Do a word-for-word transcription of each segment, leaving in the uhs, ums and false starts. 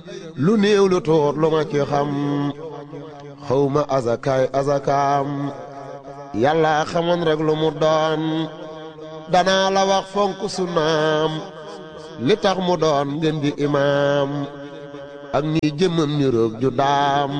lu néew lu tuut lu ma ci xam xawma azakaay azakaam yàlla xamoon rek lu mu doon danaa la wax fonk sunnaam li tax mu doon ngeen di imaam ak ni jëmmam ni roog ju daam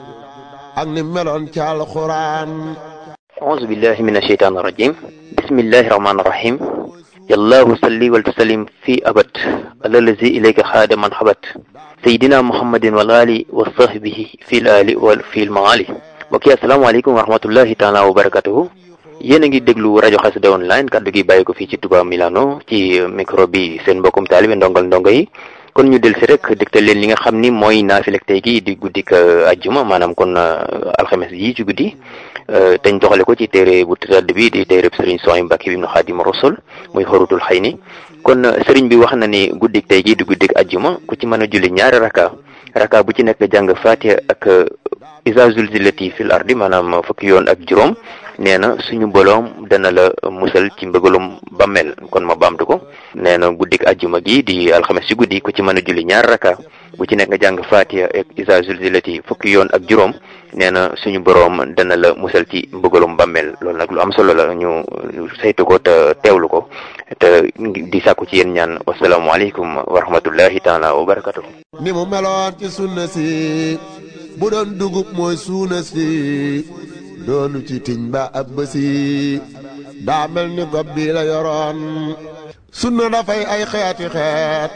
ak ni meloon ci alxuraan. auzu billahi min asheytaan irajim bismillahi rahmaani rahim yallaahu salli wal tusallim fi abad alalazi ilayka xaada man xabat sayidina muhammadin wal ali wa sahbihi fil ali wal fil maali mbokk yi asalaamaaleykum wa rahmatullahi taala wa barakatuhu yéen a ngi déglu rajo Xassida online kaddu gi bàyyi ko fii ci Touba Milano ci micro bi seen mbokkum taalibe ndongal ndongo yi kon ñu del si rek dégtal leen li nga xam ni mooy naafila tey gi di guddik ajjuma maanaam kon alxames yi ci guddi teñ doxale ko ci téere bu tëdd bi di téere sëriñ Souhaïbou Mbacké ibnu Xaadimu Rasuul muy Xurutul Xayni kon sëriñ bi wax na ni guddik tey gi di guddik ajjuma ku ci mën a julli ñaari raka raka bu ci nekk jàng Faatiha ak Izaa zulzilati fil ardi maanaam fukki yoon ak juróom nee na suñu boroom dana la musal ci mbëgalum bammel kon ma baamtu ko nee na guddik ajjuma gi di alxames ci guddi ku ci mën a julli ñaar raka bu ci nekk nga jàng Faatiha ak Izaa zulzilati fukki yoon ak juróom nee na suñu boroom dana la musal ci mbëgalum bammel loolu nag lu am solo la ñu saytu ko te teewlu ko te di sàkku ci yéen ñaan wasalaamualeykum wa rahmatullahi taala wa barakatuh. ni mu meloon ci sunna si bu doon dugub mooy suuna si doonu ci tiñ ba ab bësi daa mel ni gob bi la yoroon sunna dafay ay xeeti xeet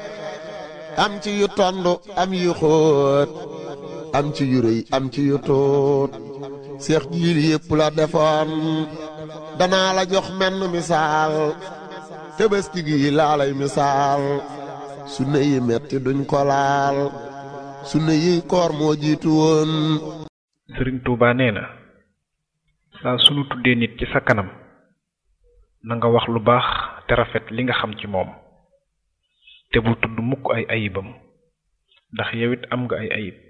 am ci yu tondu am yu xóot am ci yu rëy am ci yu tuut seex jiil yépp la defoon danaa la jox menn misaal Tabaski gi laa lay misaal sunna yi metti duñ ko laal sunna yi koor moo jiitu woon. Sëriñ Tuubaa nee na saa sunu tuddee nit ci sa kanam na nga wax lu baax te rafet li nga xam ci moom te bul tudd mukk ay ayibam ndax yow it am nga ay ayib